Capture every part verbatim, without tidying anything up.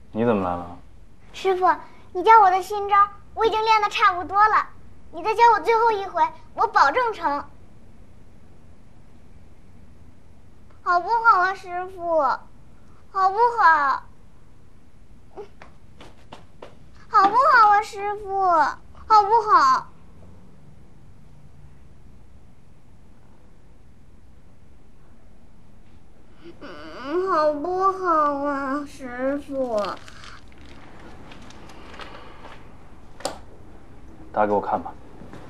你怎么来了？ 师傅，你教我的新招，我已经练得差不多了。你再教我最后一回，我保证成。好不好啊，师傅？好不好？好不好啊，师傅？好不好？嗯，好不好啊，师傅？ 打给我看吧。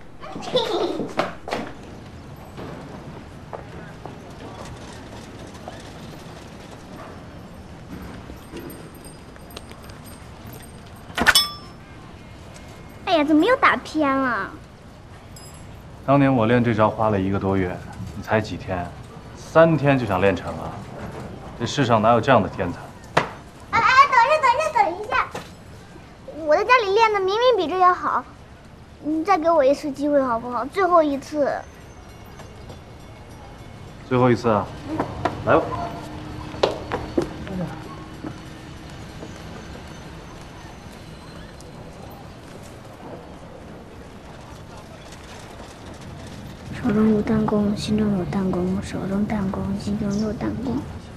哎呀，怎么又打偏了？ 当年我练这招花了一个多月，你才几天，三天就想练成了？这世上哪有这样的天才？ 哎哎，等一下，等一下，等一下！我在家里练的明明比这要好，你再给我一次机会好不好？最后一次。 最后一次啊，来吧。 手中有弹弓，心中有弹弓；手中弹弓，心中有弹弓。